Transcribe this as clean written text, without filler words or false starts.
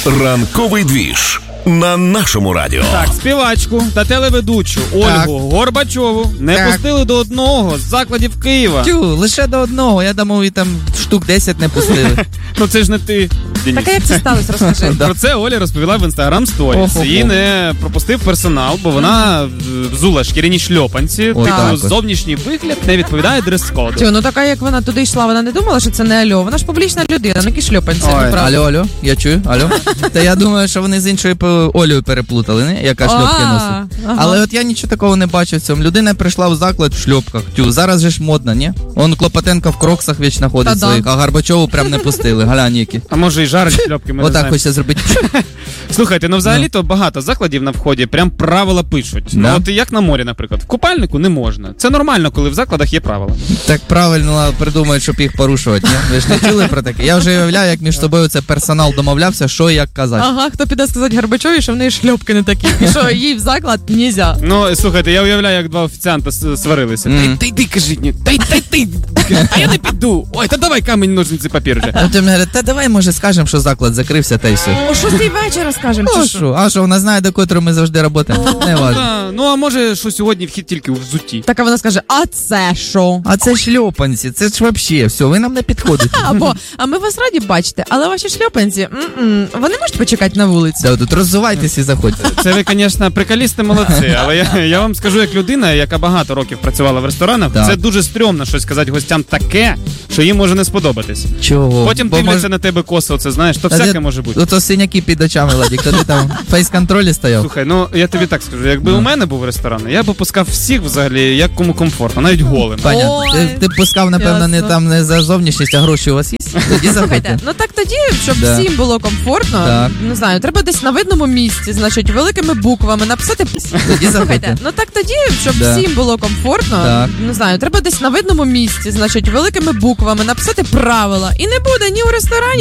Ранковий двіж на нашому радіо. Так, співачку та телеведучу Ольгу Горбачову не пустили до одного з закладів Києва. Лише до одного, я думав, і там штук 10 не пустили. Ну це ж не ти, Денис. Так а як це сталося, розкажи. Про це Оля розповіла в Instagram Stories. Її не пропустив персонал, бо вона взула шкіряні шльопанці, тому зовнішній вигляд не відповідає дрес-коду. Ну така, як вона туди йшла, вона не думала, що це не Альо. Вона ж публічна людина, ну які шльопанці. Алло, я чую, алло. Та я думаю, що вони з іншою Олею переплутали, не? Яка шльопки носить. Але от я нічого такого не бачу в цьому. Людина прийшла в заклад в шльопках. Зараз же ж модно, ні? Он Клопотенко в кроксах вічно ходить своїх, а Горбачову прям не пустили. Глянь, які. А може і жарить шльопки, ми не знаємо. Отак хочеться зробити. Слухайте, ну взагалі-то багато закладів на вході прям правила пишуть. Ну от як на морі, наприклад. В купальнику не можна. Це нормально, коли в закладах є правила. Так правильно придумають, щоб їх порушувати, ні? Ви ж не чули про таке? Я вже уявляю, як між собою це персонал домовлявся, що і як казати. Ага, хто піде сказати Горбачові, що в неї шльопки не такі, і що їй в заклад нельзя. Ну, слухайте, я уявляю, як два офіціанта сварилися. Та йди, кажіть мені, ти, а я не піду. Ой, та давай камінь, ножниці, папір вже. А ти мені говорить, та давай, може, скажемо, що заклад закрився, та й все. О 6 вечора скажемо, чи що? А що, вона знає, до котрої ми завжди працюємо? Не важливо. Ну, а може, що сьогодні вхід тільки у взутті. Так, а вона скаже, а це що? А це шльопанці, це ж взагалі, все, ви нам не підходите. Або, а ми вас раді бачите, але ваші шльопанці, вони можуть почекати на вулиці? Да, тут роззувайтесь і заходьте. Це ви, звісно, приколісти молодці, але я вам скажу, як людина, яка багато років працювала в ресторанах, це дуже стрьомно щось сказати гостям таке, що їм може не сподобатись. Чого? Потім дивляться на тебе косо, це знаєш, то всяке може бути. Ото синяки під очами, Владик, то ти там в фейс-контролі стояв. Слухай, ну я тобі так скажу, якби у мене був ресторан, я б пускав всіх взагалі, як кому комфортно, навіть голим. Понятно. Ти пускав, напевно, не за зовнішність, а гроші у вас є? Тоді заходьте. Ну так тоді, щоб всім було комфортно, не знаю, треба десь на видному місці, значить, великими буквами написати. Тоді заходьте. Ну так тоді, щоб всім було комфортно, не знаю, треба десь на видному місці, значить, великими буквами написати правила. І не буде ні у ресторані,